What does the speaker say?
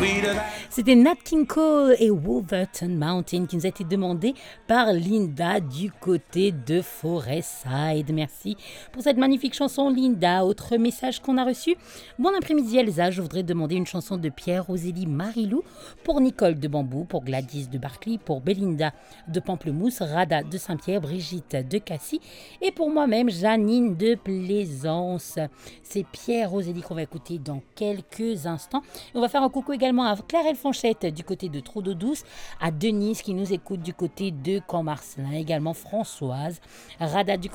C'était Nat King Cole et Wolverton Mountain qui nous a été demandé par Linda du côté de Forestside. Merci pour cette magnifique chanson, Linda. Autre message qu'on a reçu. Bon après-midi, Elsa. Je voudrais demander une chanson de Pierre, Rosélie, Marilou, pour Nicole de Bambou, pour Gladys de Barclay, pour Belinda de Pamplemousse, Rada de Saint-Pierre, Brigitte de Cassis et pour moi-même, Janine de Plaisance. C'est Pierre, Rosélie qu'on va écouter dans quelques instants. Et on va faire un coucou également à Claire Elfanchette du côté de Trop-d'eau douce, à Denise qui nous écoute du côté de Camp-Marcelin, également Françoise, Rada du